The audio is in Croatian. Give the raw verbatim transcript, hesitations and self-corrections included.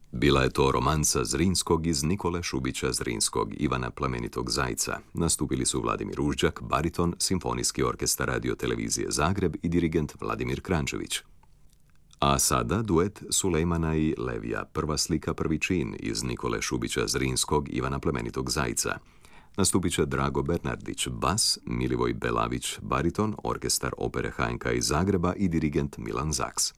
Bila je to romanca Zrinskog iz Nikole Šubića Zrinskog, Ivana Plemenitog Zajca. Nastupili su Vladimir Ružđak, bariton, Simfonijski orkestar Radio-televizije Zagreb i dirigent Vladimir Krančević. A sada duet Sulejmana i Levija, Prva slika, prvi čin iz Nikole Šubića Zrinskog, Ivana Plemenitog Zajca. Nastupit će Drago Bernardić, bas, Milivoj Belavić, bariton, orkestar Opere H N K iz Zagreba i dirigent Milan Zaks.